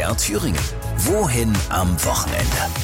MDR Thüringen. Wohin am Wochenende?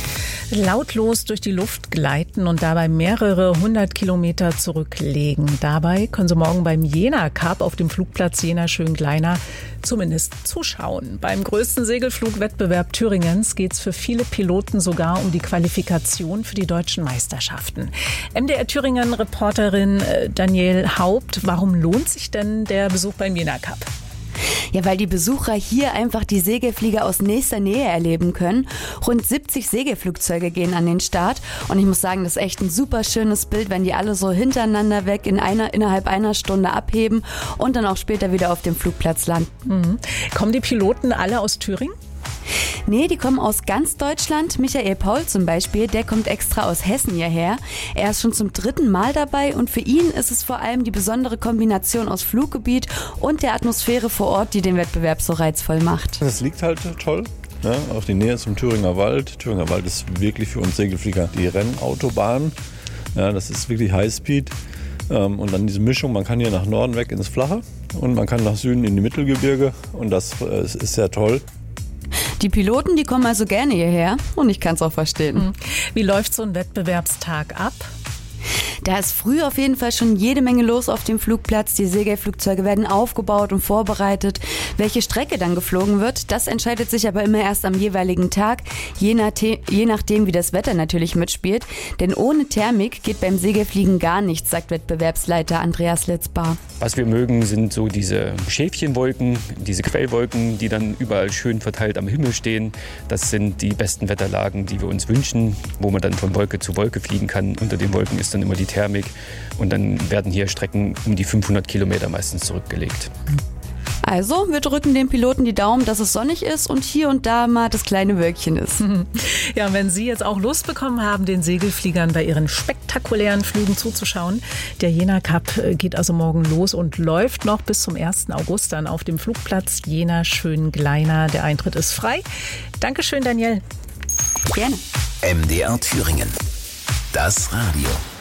Lautlos durch die Luft gleiten und dabei mehrere 100 Kilometer zurücklegen. Dabei können Sie morgen beim Jena Cup auf dem Flugplatz Jena-Schöngleiner zumindest zuschauen. Beim größten Segelflugwettbewerb Thüringens geht es für viele Piloten sogar um die Qualifikation für die deutschen Meisterschaften. MDR Thüringen-Reporterin Danielle Haupt, warum lohnt sich denn der Besuch beim Jena Cup? Ja, weil die Besucher hier einfach die Segelflieger aus nächster Nähe erleben können. Rund 70 Segelflugzeuge gehen an den Start und ich muss sagen, das ist echt ein super schönes Bild, wenn die alle so hintereinander weg innerhalb einer Stunde abheben und dann auch später wieder auf dem Flugplatz landen. Mhm. Kommen die Piloten alle aus Thüringen? Nee, die kommen aus ganz Deutschland. Michael Paul zum Beispiel, der kommt extra aus Hessen hierher. Er ist schon zum 3. Mal dabei und für ihn ist es vor allem die besondere Kombination aus Fluggebiet und der Atmosphäre vor Ort, die den Wettbewerb so reizvoll macht. Das liegt halt toll. Ja, auch die Nähe zum Thüringer Wald. Thüringer Wald ist wirklich für uns Segelflieger die Rennautobahn. Ja, das ist wirklich Highspeed. Und dann diese Mischung, man kann hier nach Norden weg ins Flache und man kann nach Süden in die Mittelgebirge und das ist sehr toll. Die Piloten, die kommen also gerne hierher und ich kann es auch verstehen. Wie läuft so ein Wettbewerbstag ab? Da ist früh auf jeden Fall schon jede Menge los auf dem Flugplatz. Die Segelflugzeuge werden aufgebaut und vorbereitet. Welche Strecke dann geflogen wird, das entscheidet sich aber immer erst am jeweiligen Tag, je nachdem, wie das Wetter natürlich mitspielt. Denn ohne Thermik geht beim Segelfliegen gar nichts, sagt Wettbewerbsleiter Andreas Litzbar. Was wir mögen, sind so diese Schäfchenwolken, diese Quellwolken, die dann überall schön verteilt am Himmel stehen. Das sind die besten Wetterlagen, die wir uns wünschen, wo man dann von Wolke zu Wolke fliegen kann. Unter den Wolken ist dann immer die Thermik und dann werden hier Strecken um die 500 Kilometer meistens zurückgelegt. Also, wir drücken den Piloten die Daumen, dass es sonnig ist und hier und da mal das kleine Wölkchen ist. Ja, wenn Sie jetzt auch Lust bekommen haben, den Segelfliegern bei ihren spektakulären Flügen zuzuschauen. Der Jena Cup geht also morgen los und läuft noch bis zum 1. August dann auf dem Flugplatz Jena-Schöngleiner. Der Eintritt ist frei. Dankeschön, Danielle. Gerne. MDR Thüringen. Das Radio.